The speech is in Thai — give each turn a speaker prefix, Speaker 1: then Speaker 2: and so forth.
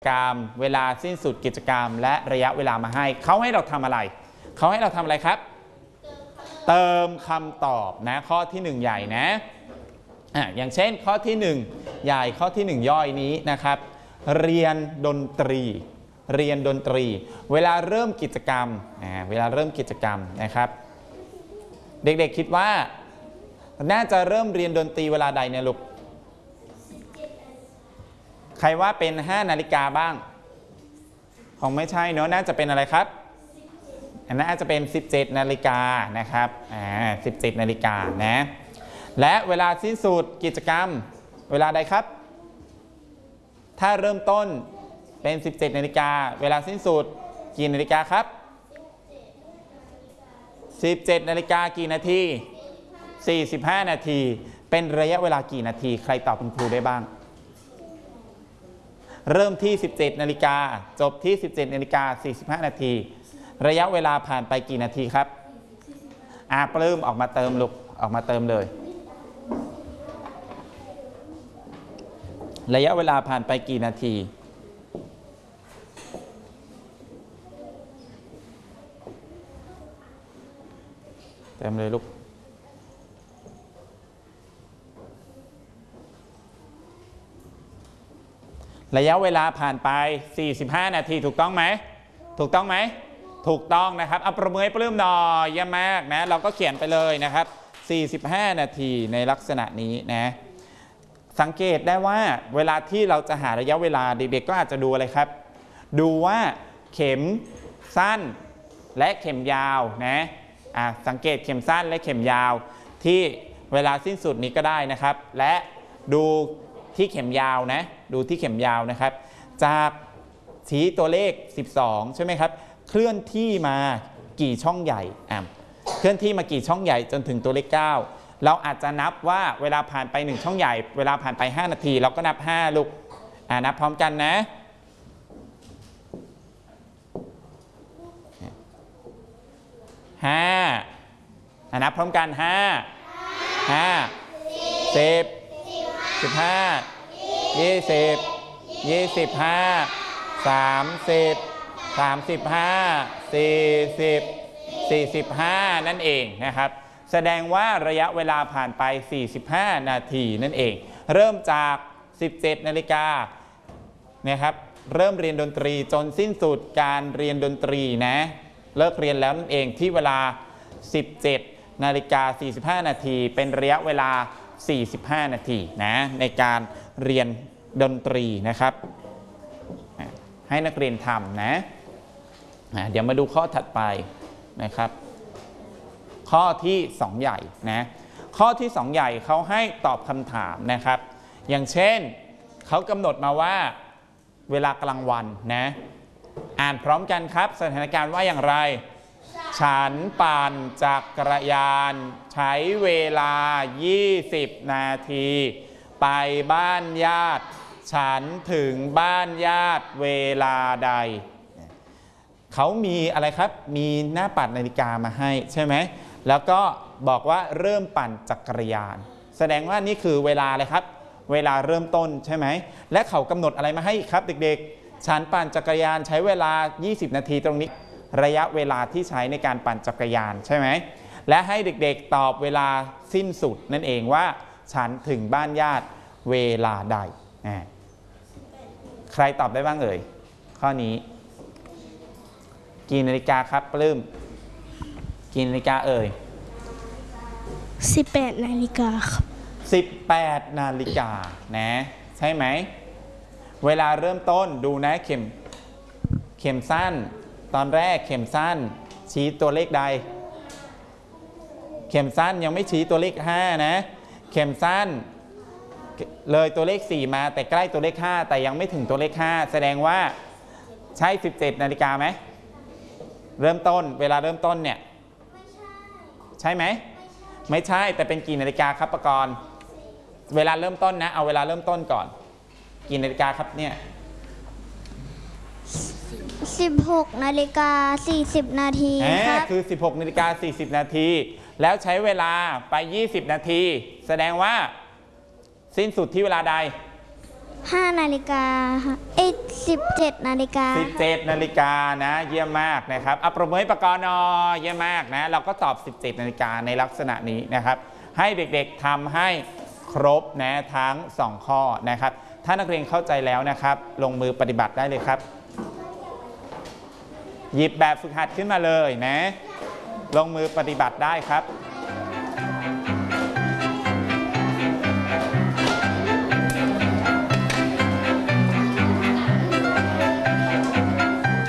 Speaker 1: กรรมเวลาสิ้นสุดกิจกรรมและระยะเวลามาให้เขาให้เราทำอะไรเขาให้เราทำอะไรครับเติมคำตอบนะข้อที่1ใหญ่นะอย่างเช่นข้อที่1ใหญ่ข้อที่1ย่อยนี้นะครับเรียนดนตรีเวลาเริ่มกิจกรรมนะครับเด็กๆคิดว่าน่าจะเริ่มเรียนดนตรีเวลาใดเนี่ยลูกใครว่าเป็น5 นาฬิกาบ้างคงไม่ใช่เนอะน่าจะเป็นอะไรครับน่าจะเป็น17 นาฬิกานะครับ17 นาฬิกานะและเวลาสิ้นสุดกิจกรรมเวลาใดครับถ้าเริ่มต้นเป็น17 นาฬิกาเวลาสิ้นสุดกี่นาฬิกาครับ17 นาฬิกากี่นาที45 นาทีเป็นระยะเวลากี่นาทีใครตอบคุณครูได้บ้างเริ่มที่17 นาฬิกาจบที่17 นาฬิกา45 นาทีระยะเวลาผ่านไปกี่นาทีครับปลื้มออกมาเติมลูกออกมาเติมเลยระยะเวลาผ่านไปกี่นาทีเติมเลยลูกระยะเวลาผ่านไป45 นาทีถูกต้องไหมถูกต้องไหมถูกต้องนะครับเอาประเมินให้ปลื้มหน่อยเยี่ยมมากนะเราก็เขียนไปเลยนะครับ45 นาทีในลักษณะนี้นะสังเกตได้ว่าเวลาที่เราจะหาระยะเวลาเด็กๆก็อาจจะดูอะไรครับดูว่าเข็มสั้นและเข็มยาวนะสังเกตเข็มสั้นและเข็มยาวที่เวลาสิ้นสุดนี้ก็ได้นะครับและดูที่เข็มยาวนะดูที่เข็มยาวนะครับจากชี้ตัวเลข12ใช่ไหมครับเคลื่อนที่มากี่ช่องใหญ่เคลื่อนที่มากี่ช่องใหญ่จนถึงตัวเลข9เราอาจจะนับว่าเวลาผ่านไป1ช่องใหญ่เวลาผ่านไป5 นาทีเราก็นับ5ลูกนับพร้อมกันนะ5นับพร้อมกัน5 10 15 20 25 30 35 40 45นั่นเองนะครับแสดงว่าระยะเวลาผ่านไป45 นาทีนั่นเองเริ่มจาก17 นาฬิกานะครับเริ่มเรียนดนตรีจนสิ้นสุดการเรียนดนตรีนะเลิกเรียนแล้วนั่นเองที่เวลา17 นาฬิกา45 นาทีเป็นระยะเวลา45 นาทีนะในการเรียนดนตรีนะครับให้นักเรียนทำนะเดี๋ยวมาดูข้อถัดไปนะครับข้อที่2ใหญ่นะข้อที่2ใหญ่เขาให้ตอบคำถามนะครับอย่างเช่นเขากำหนดมาว่าเวลากลางวันนะอ่านพร้อมกันครับสถานการณ์ว่าอย่างไรฉันปั่นจักรยานใช้เวลา20 นาทีไปบ้านญาติฉันถึงบ้านญาติเวลาใดเขามีอะไรครับมีหน้าปัดนาฬิกามาให้ใช่ไหมแล้วก็บอกว่าเริ่มปั่นจักรยานแสดงว่านี่คือเวลาอะไรครับเวลาเริ่มต้นใช่ไหมและเขากำหนดอะไรมาให้ครับเด็กๆฉันปั่นจักรยานใช้เวลา20 นาทีตรงนี้ระยะเวลาที่ใช้ในการปั่นจักรยานใช่ไหมและให้เด็กๆตอบเวลาสิ้นสุดนั่นเองว่าฉันถึงบ้านญาติเวลาใดใครตอบได้บ้างเอ่ยข้อนี้กี่นาฬิกาครับปลื้มกี่นาฬิกาเอ่ย
Speaker 2: 18 นาฬิกาครับ
Speaker 1: 18 นาฬิกานะใช่ไหมเวลาเริ่มต้นดูนะเข็มสั้นตอนแรกเข็มสั้นชี้ตัวเลขใดเข็มสั้นยังไม่ชี้ตัวเลข5นะเข็มสั้นเลยตัวเลข4มาแต่ใกล้ตัวเลข5แต่ยังไม่ถึงตัวเลข5แสดงว่าใช่17 นาฬิกาไหมเริ่มต้นเวลาเริ่มต้นเนี่ยใช่ไหมไม่ใช่แต่เป็นกี่นาฬิกาครับประกรณ์เวลาเริ่มต้นนะเอาเวลาเริ่มต้นก่อนกี่นาฬิกาครับเนี่ย
Speaker 2: 16 นาฬิกา 40 นาทีครับ
Speaker 1: คือ16 นาฬิกา 40 นาทีแล้วใช้เวลาไป20 นาทีแสดงว่าสิ้นสุดที่เวลาใด
Speaker 2: 5 นาฬิกาค่ะ17 นาฬิกาค่ะ
Speaker 1: 17 นาฬิกานะเยี่ยมมากนะครับเอาประเมินประกรณ์เยี่ยมมากนะเราก็ตอบ 17 นาฬิกาในลักษณะนี้นะครับให้เด็กๆทำให้ครบนะทั้ง 2 ข้อนะครับถ้านักเรียนเข้าใจแล้วนะครับลงมือปฏิบัติได้เลยครับหยิบแบบฝึกหัดขึ้นมาเลยนะลงมือปฏิบัติได้ครับ